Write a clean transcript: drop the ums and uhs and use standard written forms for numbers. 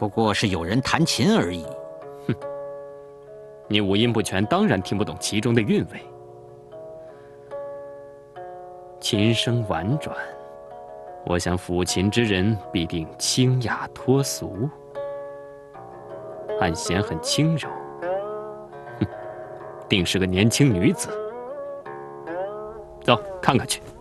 不过是有人弹琴而已。 哼，你五音不全，当然听不懂其中的韵味。琴声婉转，我想抚琴之人必定清雅脱俗，按弦很轻柔。哼，定是个年轻女子。走，看看去。